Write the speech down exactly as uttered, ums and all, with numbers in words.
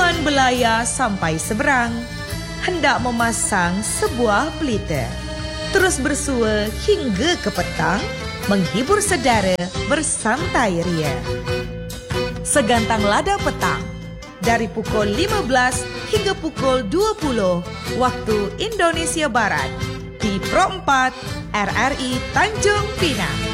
tujuan belaya sampai seberang, hendak memasang sebuah pelita. Terus bersua hingga ke petang, menghibur saudara bersantai ria. Segantang lada petang, dari pukul lima belas hingga pukul dua puluh waktu Indonesia Barat, di Pro empat R R I Tanjung Pinang.